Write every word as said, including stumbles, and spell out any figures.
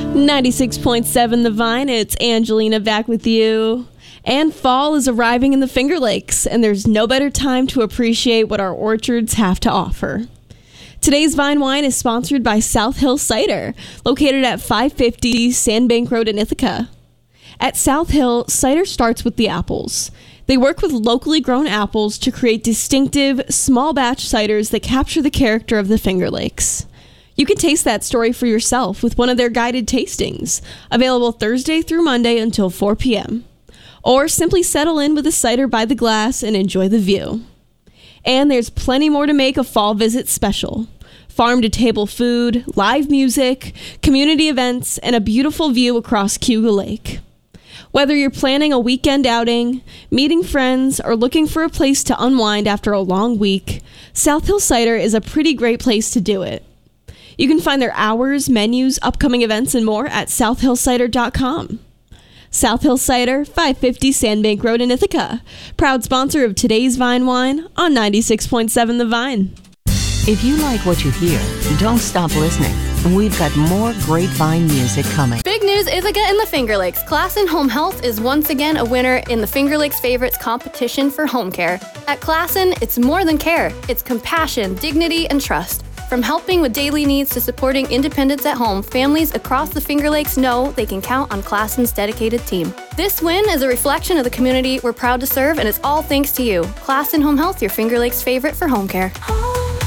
ninety-six point seven The Vine, it's Angelina back with you. And fall is arriving in the Finger Lakes, and there's no better time to appreciate what our orchards have to offer. Today's Vine Wine is sponsored by South Hill Cider, located at five fifty Sandbank Road in Ithaca. At South Hill, cider starts with the apples. They work with locally grown apples to create distinctive, small batch ciders that capture the character of the Finger Lakes. You can taste that story for yourself with one of their guided tastings, available Thursday through Monday until four p.m. Or simply settle in with a cider by the glass and enjoy the view. And there's plenty more to make a fall visit special. Farm-to-table food, live music, community events, and a beautiful view across Cayuga Lake. Whether you're planning a weekend outing, meeting friends, or looking for a place to unwind after a long week, South Hill Cider is a pretty great place to do it. You can find their hours, menus, upcoming events, and more at south hill cider dot com. South Hill Cider, five fifty Sandbank Road in Ithaca. Proud sponsor of today's Vine Wine on ninety-six point seven The Vine. If you like what you hear, don't stop listening. We've got more great Vine music coming. Big news, Ithaca and the Finger Lakes. Classen Home Health is once again a winner in the Finger Lakes Favorites competition for home care. At Classen, it's more than care. It's compassion, dignity, and trust. From helping with daily needs to supporting independence at home, families across the Finger Lakes know they can count on Classen's dedicated team. This win is a reflection of the community we're proud to serve, and it's all thanks to you. Classen Home Health, your Finger Lakes favorite for home care.